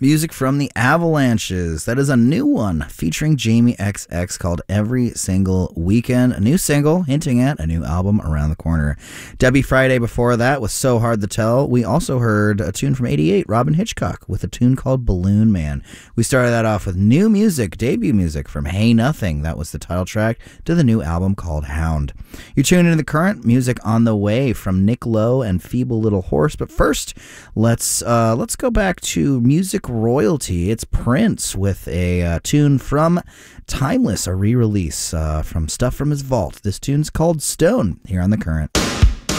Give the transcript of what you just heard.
Music from the Avalanches. That is a new one featuring Jamie XX called Every Single Weekend. A new single hinting at a new album around the corner. Debbie Friday before that was So Hard to Tell. We also heard a tune from '88, Robin Hitchcock, with a tune called Balloon Man. We started that off with new music, debut music from Hey Nothing. That was the title track to the new album called Hound. You're tuning into the current music on the way from Nick Lowe and Feeble Little Horse. But first, let's go back to music royalty. It's Prince with a tune from Timeless, a re-release from stuff from his vault. This tune's called Stone here on The Current.